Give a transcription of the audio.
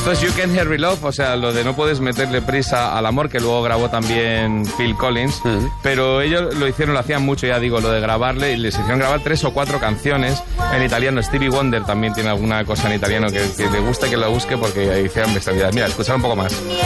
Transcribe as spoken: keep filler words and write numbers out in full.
Esto es You Can't Hurry Love, o sea, lo de no puedes meterle prisa al amor, que luego grabó también Phil Collins, uh-huh. pero ellos lo hicieron, lo hacían mucho, ya digo, lo de grabarle, y les hicieron grabar tres o cuatro canciones en italiano. Stevie Wonder también tiene alguna cosa en italiano que, que le guste que lo busque porque hicieron bestialidad. Mira, escuchar un poco más.